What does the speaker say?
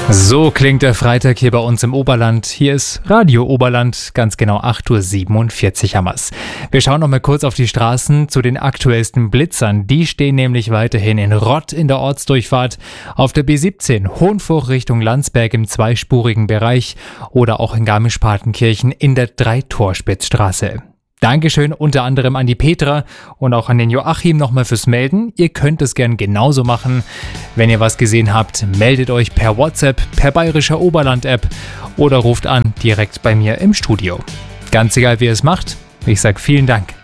So klingt der Freitag hier bei uns im Oberland. Hier ist Radio Oberland, ganz genau 8:47 Uhr haben wir's. Wir schauen noch mal kurz auf die Straßen zu den aktuellsten Blitzern. Die stehen nämlich weiterhin in Rott in der Ortsdurchfahrt, auf der B17 Hohenfurch Richtung Landsberg im zweispurigen Bereich oder auch in Garmisch-Partenkirchen in der Dreitorspitzstraße. Dankeschön unter anderem an die Petra und auch an den Joachim nochmal fürs Melden. Ihr könnt es gern genauso machen. Wenn ihr was gesehen habt, meldet euch per WhatsApp, per Bayerischer Oberland-App oder ruft an direkt bei mir im Studio. Ganz egal, wie ihr es macht, ich sage vielen Dank.